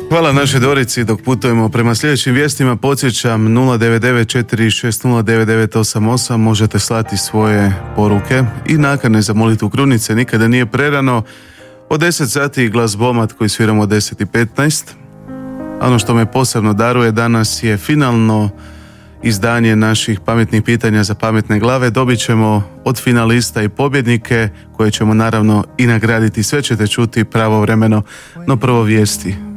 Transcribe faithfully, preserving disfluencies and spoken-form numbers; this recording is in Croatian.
Hvala našoj Dorici. Dok putujemo prema sljedećim vijestima, podsjećam nula devet devet četiri šest nula devet devet osam osam, možete slati svoje poruke i nakane za molitvu krunice. Nikada nije prerano. Od deset sati glazbomat koji sviramo od deset i petnaest. Ono što me posebno daruje danas je finalno izdanje naših pametnih pitanja za pametne glave. Dobit ćemo od finalista i pobjednike koje ćemo naravno i nagraditi. Sve ćete čuti pravovremeno, no prvo vijesti.